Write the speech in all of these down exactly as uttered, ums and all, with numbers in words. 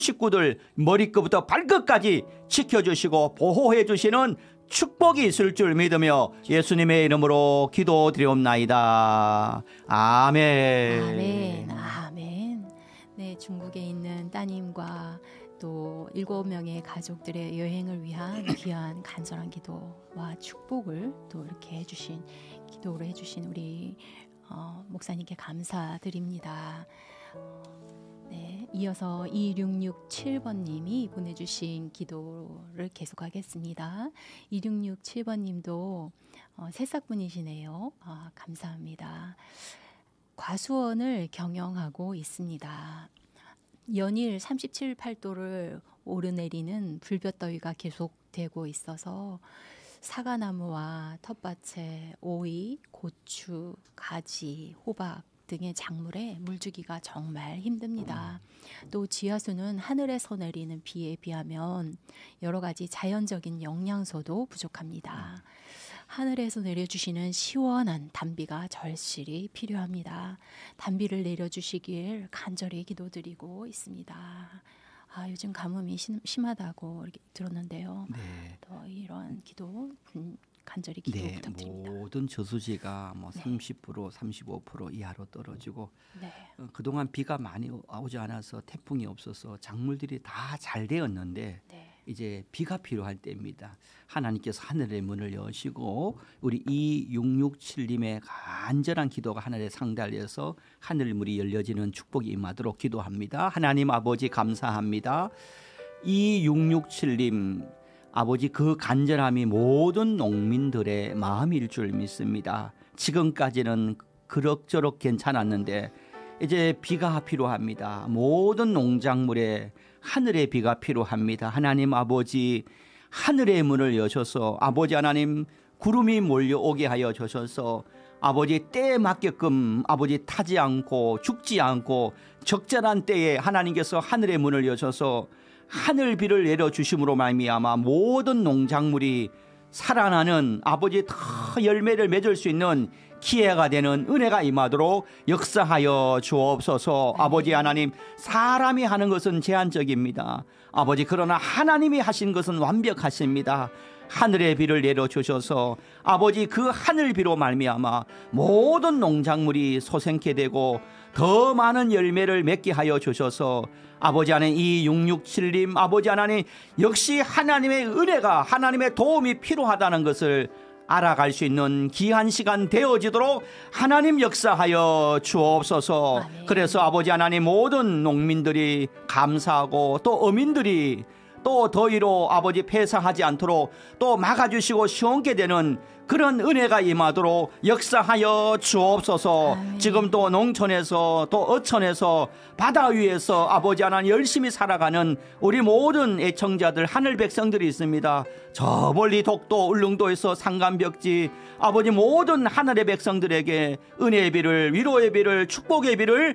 식구들 머리끝부터 발끝까지 지켜주시고 보호해 주시는 축복이 있을 줄 믿으며 예수님의 이름으로 기도드리옵나이다. 아멘. 아멘. 아멘. 네, 중국에 있는 따님과 또 일곱 명의 가족들의 여행을 위한 귀한 간절한 기도와 축복을 또 이렇게 해주신 기도를 해주신 우리 어, 목사님께 감사드립니다. 네, 이어서 이육육칠 번님이 보내주신 기도를 계속하겠습니다. 이육육칠 번님도 어, 새싹분이시네요. 아, 감사합니다. 과수원을 경영하고 있습니다. 연일 삼십칠, 팔 도를 오르내리는 불볕더위가 계속되고 있어서 사과나무와 텃밭에 오이, 고추, 가지, 호박 등의 작물에 물주기가 정말 힘듭니다. 또 지하수는 하늘에서 내리는 비에 비하면 여러 가지 자연적인 영양소도 부족합니다. 하늘에서 내려주시는 시원한 단비가 절실히 필요합니다. 단비를 내려주시길 간절히 기도드리고 있습니다. 아, 요즘 가뭄이 심, 심하다고 이렇게 들었는데요. 네. 또 이런 기도 간절히 기도 네, 부탁드립니다. 모든 저수지가 뭐 네. 삼십 퍼센트, 삼십오 퍼센트 이하로 떨어지고 네. 어, 그동안 비가 많이 오지 않아서 태풍이 없어서 작물들이 다 잘 되었는데 네. 이제 비가 필요할 때입니다. 하나님께서 하늘의 문을 여시고 우리 이육육칠님의 간절한 기도가 하늘에 상달려서 하늘 문이 열려지는 축복이 임하도록 기도합니다. 하나님 아버지 감사합니다. 이육육칠님 아버지 그 간절함이 모든 농민들의 마음일 줄 믿습니다. 지금까지는 그럭저럭 괜찮았는데 이제 비가 필요합니다. 모든 농작물에 하늘의 비가 필요합니다. 하나님 아버지 하늘의 문을 여셔서 아버지 하나님 구름이 몰려오게 하여 주셔서 아버지 때에 맞게끔 아버지 타지 않고 죽지 않고 적절한 때에 하나님께서 하늘의 문을 여셔서 하늘비를 내려주심으로 말미암아 모든 농작물이 살아나는 아버지 더 열매를 맺을 수 있는 기회가 되는 은혜가 임하도록 역사하여 주옵소서. 네. 아버지 하나님 사람이 하는 것은 제한적입니다. 아버지 그러나 하나님이 하신 것은 완벽하십니다. 하늘의 비를 내려주셔서 아버지 그 하늘비로 말미암아 모든 농작물이 소생케 되고 더 많은 열매를 맺게 하여 주셔서 아버지 하나님 이육육칠님 아버지 하나님 역시 하나님의 은혜가 하나님의 도움이 필요하다는 것을 알아갈 수 있는 귀한 시간 되어지도록 하나님 역사하여 주옵소서. 아멘. 그래서 아버지 하나님 모든 농민들이 감사하고 또 어민들이 또 더위로 아버지 폐사하지 않도록 또 막아주시고 시원케 되는 그런 은혜가 임하도록 역사하여 주옵소서. 아멘. 지금 또 농촌에서 또 어촌에서 바다 위에서 아버지 하나님 열심히 살아가는 우리 모든 애청자들 하늘 백성들이 있습니다. 저 멀리 독도 울릉도에서 상간벽지 아버지 모든 하늘의 백성들에게 은혜의 비를 위로의 비를 축복의 비를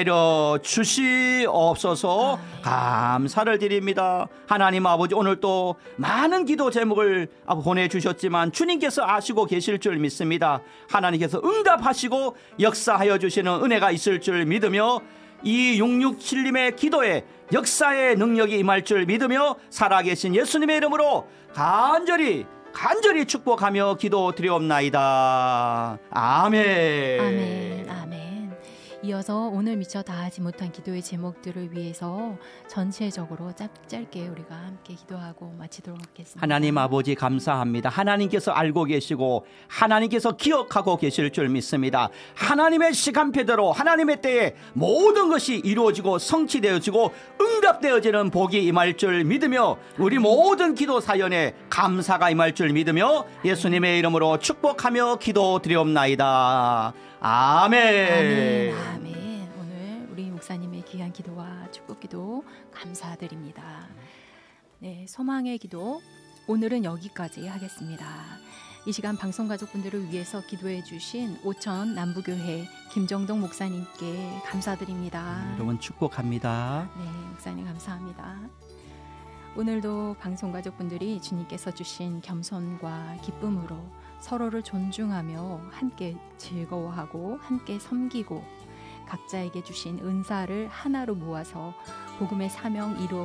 내려주시옵소서. 아멘. 감사를 드립니다. 하나님 아버지 오늘 또 많은 기도 제목을 보내주셨지만 주님께서 아시고 계실 줄 믿습니다. 하나님께서 응답하시고 역사하여 주시는 은혜가 있을 줄 믿으며 이육육칠님의 기도에 역사의 능력이 임할 줄 믿으며 살아계신 예수님의 이름으로 간절히 간절히 축복하며 기도드리옵나이다. 아멘. 아멘. 아멘. 이어서 오늘 미처 다하지 못한 기도의 제목들을 위해서 전체적으로 짧, 짧게 우리가 함께 기도하고 마치도록 하겠습니다. 하나님 아버지 감사합니다. 하나님께서 알고 계시고 하나님께서 기억하고 계실 줄 믿습니다. 하나님의 시간표대로 하나님의 때에 모든 것이 이루어지고 성취되어지고 응답되어지는 복이 임할 줄 믿으며 우리 모든 기도 사연에 감사가 임할 줄 믿으며 예수님의 이름으로 축복하며 기도드리옵나이다. 아멘. 아멘. 아멘. 오늘 우리 목사님의 귀한 기도와 축복 기도 감사드립니다. 네, 소망의 기도 오늘은 여기까지 하겠습니다. 이 시간 방송 가족분들을 위해서 기도해 주신 오천 남부교회 김정동 목사님께 감사드립니다. 여러분 축복합니다. 네, 목사님 감사합니다. 오늘도 방송 가족분들이 주님께서 주신 겸손과 기쁨으로 서로를 존중하며 함께 즐거워하고 함께 섬기고 각자에게 주신 은사를 하나로 모아서 복음의 사명 이루어